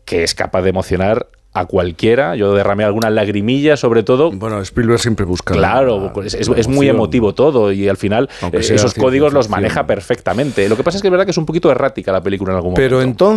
que es capaz de emocionar a cualquiera. Yo derramé algunas lagrimillas, sobre todo. Bueno, Spielberg siempre busca. Claro, es muy emotivo todo y al final esos códigos los maneja perfectamente. Lo que pasa es que es verdad que es un poquito errática la película en algún momento. Pero entonces